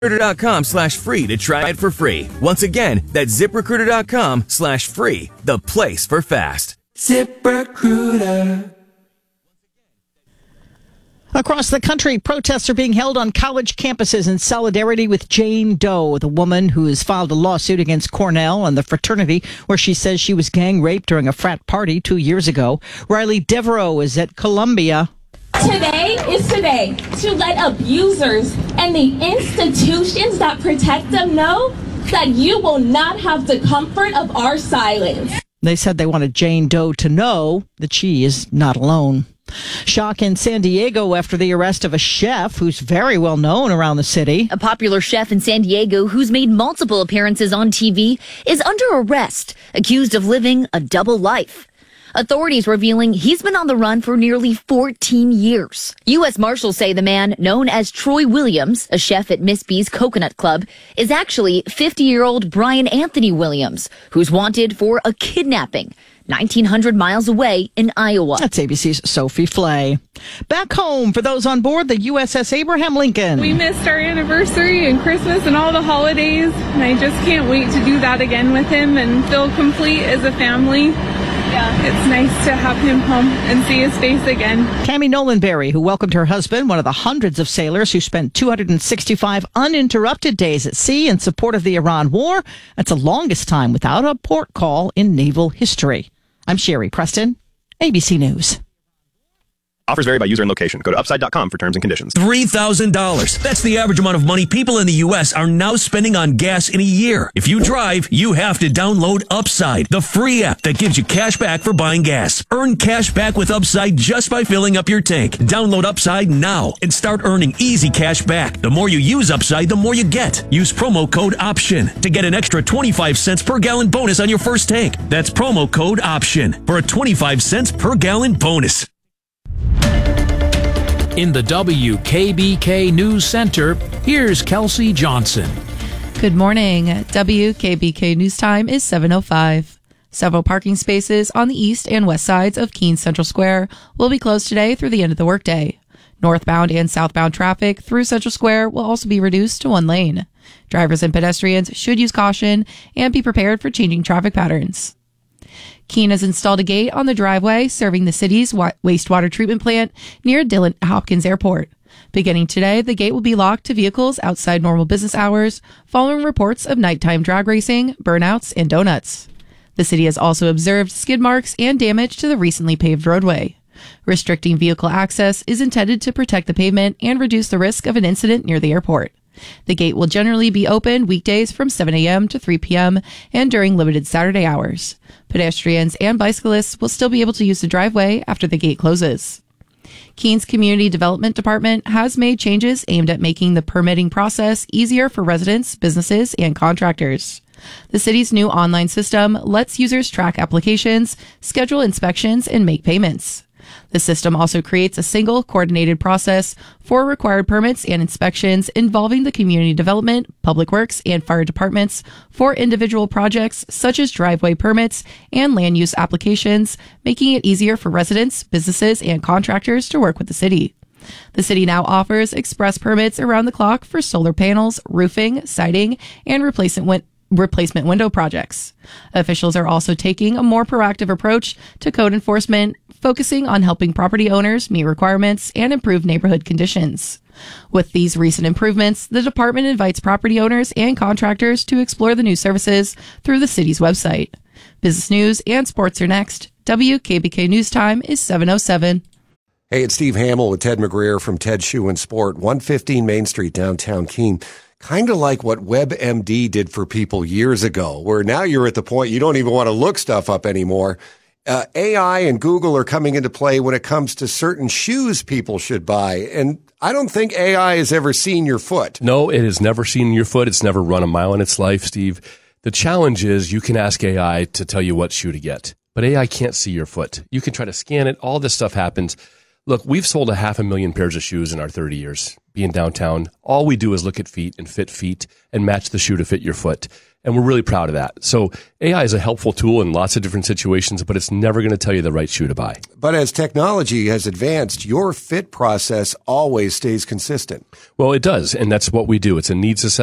ZipRecruiter.com/free to try it for free. Once again, that's ZipRecruiter.com/free. The place for fast. ZipRecruiter. Across the country, protests are being held on college campuses in solidarity with Jane Doe, the woman who has filed a lawsuit against Cornell and the fraternity where she says she was gang raped during a frat party 2 years ago. Riley Devereaux is at Columbia. Today is today to let abusers and the institutions that protect them know that you will not have the comfort of our silence. They said they wanted Jane Doe to know that she is not alone. Shock in San Diego after the arrest of a chef who's very well known around the city. A popular chef in San Diego who's made multiple appearances on TV is under arrest, accused of living a double life. Authorities revealing he's been on the run for nearly 14 years. U.S. Marshals say the man, known as Troy Williams, a chef at Miss B's Coconut Club, is actually 50-year-old Brian Anthony Williams, who's wanted for a kidnapping 1,900 miles away in Iowa. That's ABC's Sophie Flay. Back home for those on board the USS Abraham Lincoln. We missed our anniversary and Christmas and all the holidays, and I just can't wait to do that again with him and feel complete as a family. Yeah, it's nice to have him home and see his face again. Tammy Nolanberry, who welcomed her husband, one of the hundreds of sailors who spent 265 uninterrupted days at sea in support of the Iran war. That's the longest time without a port call in naval history. I'm Sherry Preston, ABC News. Offers vary by user and location. Go to upside.com for terms and conditions. $3,000. That's the average amount of money people in the U.S. are now spending on gas in a year. If you drive, you have to download Upside, the free app that gives you cash back for buying gas. Earn cash back with Upside just by filling up your tank. Download Upside now and start earning easy cash back. The more you use Upside, the more you get. Use promo code OPTION to get an extra 25 cents per gallon bonus on your first tank. That's promo code OPTION for a 25 cents per gallon bonus. In the WKBK News Center, here's Kelsey Johnson. Good morning. WKBK News Time is 7:05. Several parking spaces on the east and west sides of Keene Central Square will be closed today through the end of the workday. Northbound and southbound traffic through Central Square will also be reduced to one lane. Drivers and pedestrians should use caution and be prepared for changing traffic patterns. Keene has installed a gate on the driveway serving the city's wastewater treatment plant near Dillon Hopkins Airport. Beginning today, the gate will be locked to vehicles outside normal business hours, following reports of nighttime drag racing, burnouts, and donuts. The city has also observed skid marks and damage to the recently paved roadway. Restricting vehicle access is intended to protect the pavement and reduce the risk of an incident near the airport. The gate will generally be open weekdays from 7 a.m. to 3 p.m. and during limited Saturday hours. Pedestrians and bicyclists will still be able to use the driveway after the gate closes. Keene's Community Development Department has made changes aimed at making the permitting process easier for residents, businesses, and contractors. The city's new online system lets users track applications, schedule inspections, and make payments. The system also creates a single coordinated process for required permits and inspections involving the community development, public works, and fire departments for individual projects such as driveway permits and land use applications, making it easier for residents, businesses, and contractors to work with the city. The city now offers express permits around the clock for solar panels, roofing, siding, and replacement window projects. Officials are also taking a more proactive approach to code enforcement, focusing on helping property owners meet requirements and improve neighborhood conditions. With these recent improvements, the department invites property owners and contractors to explore the new services through the city's website. Business news and sports are next. WKBK News Time is 7:07. Hey, it's Steve Hamill with Ted McGreer from Ted Shoe and Sport, 115 Main Street, downtown Keene. Kind of like what WebMD did for people years ago, where now you're at the point you don't even want to look stuff up anymore. AI and Google are coming into play when it comes to certain shoes people should buy. And I don't think AI has ever seen your foot. No, it has never seen your foot. It's never run a mile in its life, Steve. The challenge is you can ask AI to tell you what shoe to get, but AI can't see your foot. You can try to scan it. All this stuff happens. Look, we've sold 500,000 pairs of shoes in our 30 years. being downtown. All we do is look at feet and fit feet and match the shoe to fit your foot. And we're really proud of that. So AI is a helpful tool in lots of different situations, but it's never going to tell you the right shoe to buy. But as technology has advanced, your fit process always stays consistent. Well, it does. And that's what we do. It's a needs assessment.